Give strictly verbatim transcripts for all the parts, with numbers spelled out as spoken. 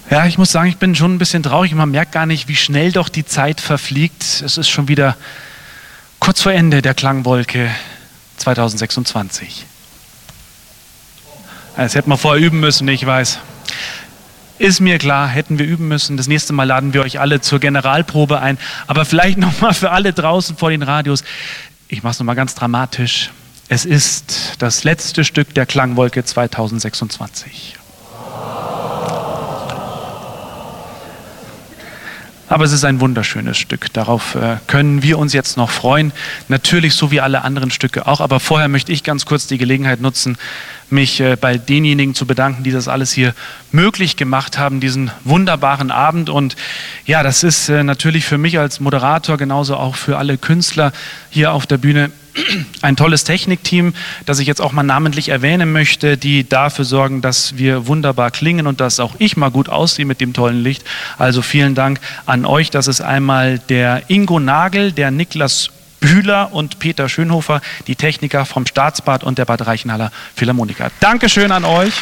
Ja, ich muss sagen, ich bin schon ein bisschen traurig. Man merkt gar nicht, wie schnell doch die Zeit verfliegt. Es ist schon wieder kurz vor Ende der Klangwolke zweitausendsechsundzwanzig. Das hätten wir vorher üben müssen, ich weiß. Ist mir klar, hätten wir üben müssen. Das nächste Mal laden wir euch alle zur Generalprobe ein. Aber vielleicht nochmal für alle draußen vor den Radios. Ich mache es nochmal ganz dramatisch. Es ist das letzte Stück der Klangwolke zweitausendsechsundzwanzig. Aber es ist ein wunderschönes Stück. Darauf äh, können wir uns jetzt noch freuen. Natürlich so wie alle anderen Stücke auch. Aber vorher möchte ich ganz kurz die Gelegenheit nutzen, mich äh, bei denjenigen zu bedanken, die das alles hier möglich gemacht haben, diesen wunderbaren Abend. Und ja, das ist äh, natürlich für mich als Moderator, genauso auch für alle Künstler hier auf der Bühne, ein tolles Technikteam, das ich jetzt auch mal namentlich erwähnen möchte, die dafür sorgen, dass wir wunderbar klingen und dass auch ich mal gut aussehe mit dem tollen Licht. Also vielen Dank an euch. Das ist einmal der Ingo Nagel, der Niklas Bühler und Peter Schönhofer, die Techniker vom Staatsbad und der Bad Reichenhaller Philharmoniker. Dankeschön an euch.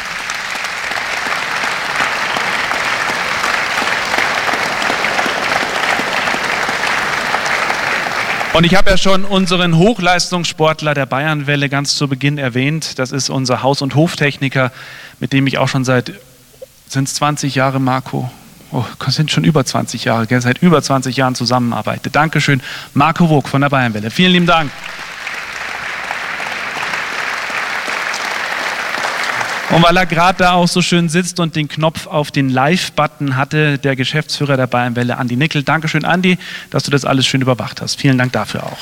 Und ich habe ja schon unseren Hochleistungssportler der Bayernwelle ganz zu Beginn erwähnt. Das ist unser Haus- und Hoftechniker, mit dem ich auch schon seit, sind es zwanzig Jahre, Marco? Oh, das sind schon über zwanzig Jahre, gell? Seit über zwanzig Jahren zusammenarbeite. Dankeschön, Marco Wog von der Bayernwelle. Vielen lieben Dank. Und weil er gerade da auch so schön sitzt und den Knopf auf den Live-Button hatte, der Geschäftsführer der Bayernwelle, Andi Nickel. Dankeschön, Andi, dass du das alles schön überwacht hast. Vielen Dank dafür auch.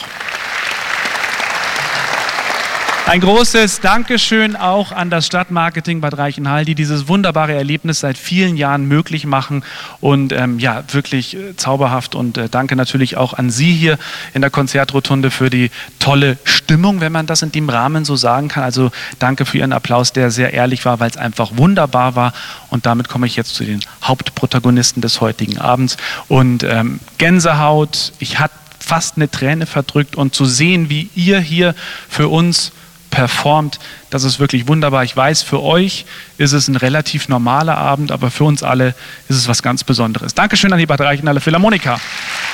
Ein großes Dankeschön auch an das Stadtmarketing Bad Reichenhall, die dieses wunderbare Erlebnis seit vielen Jahren möglich machen und ähm, ja, wirklich äh, zauberhaft. Und äh, danke natürlich auch an Sie hier in der Konzertrotunde für die tolle Stimmung, wenn man das in dem Rahmen so sagen kann. Also danke für Ihren Applaus, der sehr ehrlich war, weil es einfach wunderbar war. Und damit komme ich jetzt zu den Hauptprotagonisten des heutigen Abends. Und ähm, Gänsehaut, ich hatte fast eine Träne verdrückt und zu sehen, wie ihr hier für uns performt, das ist wirklich wunderbar. Ich weiß, für euch ist es ein relativ normaler Abend, aber für uns alle ist es was ganz Besonderes. Dankeschön an die Bad Reichenhaller Philharmoniker.